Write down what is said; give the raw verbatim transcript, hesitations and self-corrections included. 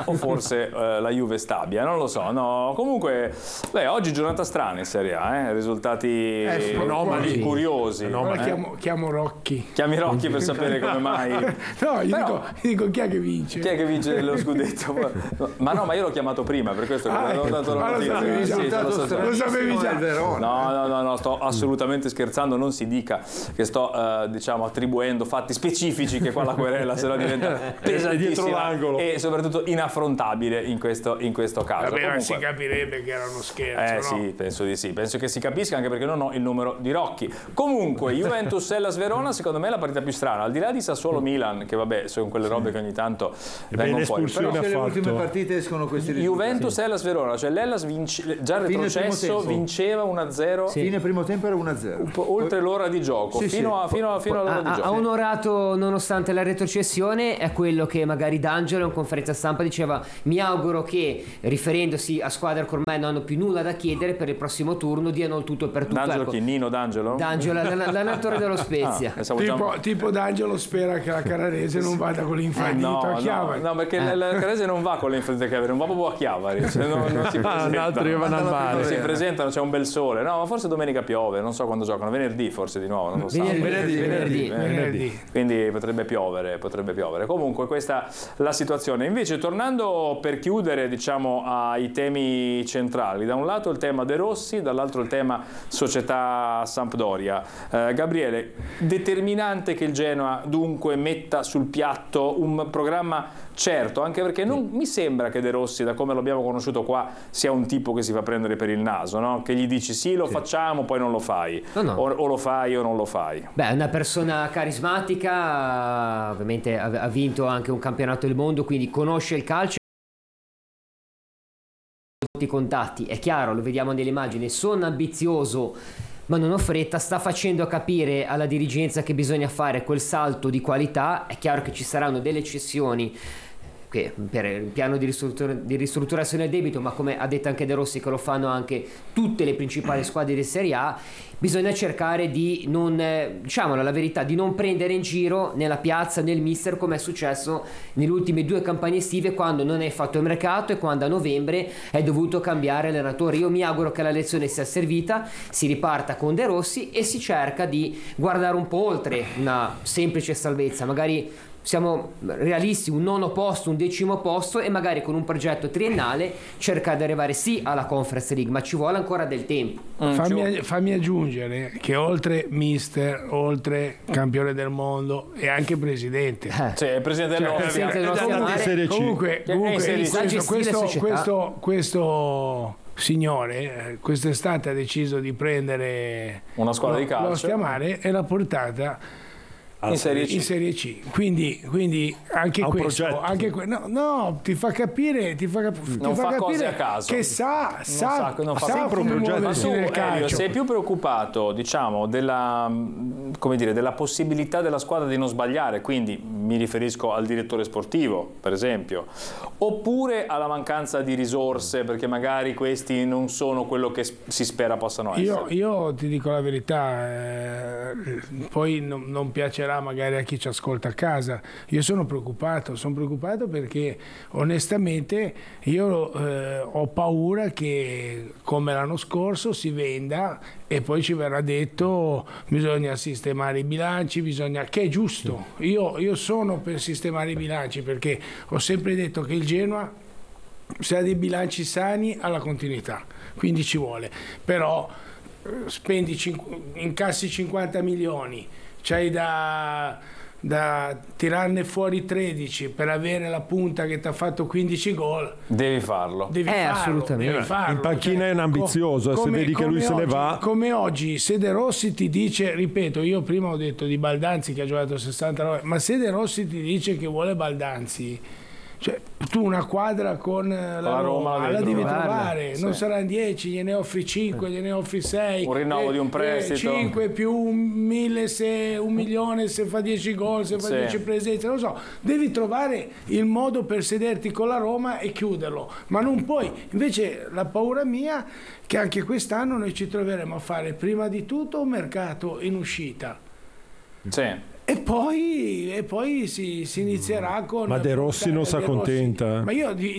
o forse eh, la Juve stabia, non lo so. No, comunque, beh, oggi giornata strana in Serie A, eh? risultati eh, anomali, curiosi. Allora eh? chiamo, chiamo Rocchi. Chiami Rocchi per sapere come mai. No, io, Però, dico, io dico chi è che vince? Chi è che vince lo scudetto? Ma no, ma io l'ho chiamato prima, per questo che ah, ho dato la notizia. Lo sapevi già. No, no, no, no, sto assolutamente scherzando, non si dica che sto eh, diciamo attribuendo fatti specifici, che qua la querela se no diventa pesantissima e soprattutto inaffrontabile in questo, in questo caso. Vabbè, Comunque, si capirebbe che era uno scherzo. Eh no? sì, penso di sì, penso che si capisca, anche perché non ho il numero di Rocchi. Comunque, Juventus Hellas Verona, secondo me è la partita più strana, al di là di Sassuolo Milan, che vabbè, sono quelle robe che ogni tanto e vengono fuori. Però le ultime partite escono questi risultati. Juventus Hellas Verona, cioè l'Hellas vince, già il retrocesso vinceva uno a zero. Sì. Fine primo tempo era uno a zero. Oltre l'ora di gioco, sì, fino, sì. A, fino, a, fino all'ora ha, di gioco. Ha onorato, nonostante la retrocessione, è quello che magari D'Angelo in conferenza stampa diceva: mi auguro che, riferendosi a squadre che ormai non hanno più nulla da chiedere, per il prossimo turno diano il tutto per tutto. D'Angelo ecco. chi? Nino D'Angelo? D'Angelo, l'allenatore dello Spezia. Ah, tipo, già... tipo D'Angelo spera che la Carrarese non vada con l'infradito no, a Chiavari. No, no, perché eh. la Carrarese non va con l'infradito a Chiavari, non va proprio a Chiavari. Cioè non, non si presentano. Altri vanno al mare. Si presentano, c'è un bel sole. No, ma forse domenica piove, non so quando giocano. Venerdì forse di nuovo, non lo so. Venerdì, venerdì, venerdì, venerdì. venerdì. Quindi potrebbe piovere, potrebbe piovere. Comunque questa è la situazione. Invece, tornando per chiudere, diciamo, ai temi centrali, da un lato il tema De Rossi, dall'altro il tema società Sampdoria. Eh, Gabriele, determinante che il Genoa dunque metta sul piatto un programma certo, anche perché non mi sembra che De Rossi, da come l'abbiamo conosciuto qua, sia un tipo che si fa prendere per il naso, no? Che gli dici sì, lo sì. facciamo, poi non lo fai, no, no. O, o lo fai o non lo fai. Beh, è una persona carismatica, ovviamente ha vinto anche un campionato del mondo, quindi conosce il calcio, molti contatti, è chiaro, lo vediamo nelle immagini, sono ambizioso ma non ho fretta, sta facendo capire alla dirigenza che bisogna fare quel salto di qualità. È chiaro che ci saranno delle cessioni che per il piano di, ristruttura, di ristrutturazione del debito, ma come ha detto anche De Rossi, che lo fanno anche tutte le principali squadre di Serie A, bisogna cercare di non, diciamola la verità, di non prendere in giro nella piazza, nel mister, come è successo nelle ultime due campagne estive, quando non hai fatto il mercato e quando a novembre hai dovuto cambiare allenatore. Io mi auguro che la lezione sia servita, si riparta con De Rossi e si cerca di guardare un po' oltre una semplice salvezza, magari siamo realisti, un nono posto, un decimo posto, e magari con un progetto triennale cercare di arrivare sì alla Conference League, ma ci vuole ancora del tempo. Mm, fammi, fammi aggiungere che oltre mister, oltre campione del mondo e anche presidente, eh. sì, il presidente del cioè, presidente del comunque, comunque, comunque, comunque questo, questo, questo, questo signore eh, quest'estate ha deciso di prendere una squadra lo, di calcio, lo Stiamare, e l'ha portata in Serie C. In Serie C. Quindi, quindi anche questo, anche que- no, no, ti fa capire, ti fa, cap- non ti fa, fa cose capire a caso. che sa, non sa, sa, non fa sa come muoversi tu, nel calcio. Elio, sei più preoccupato, diciamo, della, come dire, della possibilità della squadra di non sbagliare, quindi mi riferisco al direttore sportivo, per esempio, oppure alla mancanza di risorse, perché magari questi non sono quello che si spera possano essere? Io, io ti dico la verità, eh, poi non, non piacerà magari a chi ci ascolta a casa. Io sono preoccupato, sono preoccupato perché onestamente io eh, ho paura che, come l'anno scorso, si venda e poi ci verrà detto bisogna sistemare i bilanci, bisogna, che è giusto. Io, io sono per sistemare i bilanci, perché ho sempre detto che il Genoa, se ha dei bilanci sani, ha la continuità, quindi ci vuole. Però spendi, incassi cinquanta milioni, c'hai da, da tirarne fuori tredici per avere la punta che ti ha fatto quindici gol, devi farlo. Devi eh, farlo, assolutamente. devi farlo. In panchina cioè, è un ambizioso, come, se vedi che lui se oggi, ne va. Come oggi, se De Rossi ti dice, ripeto, io prima ho detto di Baldanzi che ha giocato sessantanove, ma se De Rossi ti dice che vuole Baldanzi, cioè, tu una quadra con la, la Roma, Roma la devi trovare, sì. Non saranno dieci, gliene offri cinque, gliene offri sei, un rinnovo eh, di un prestito, cinque più un mille, se un milione se fa dieci gol, se fa sì. dieci presenze, non so, devi trovare il modo per sederti con la Roma e chiuderlo, ma non puoi. Invece la paura mia è che anche quest'anno noi ci troveremo a fare prima di tutto un mercato in uscita. Sì. E poi, e poi si, si inizierà con... Ma De Rossi non si accontenta. Ma io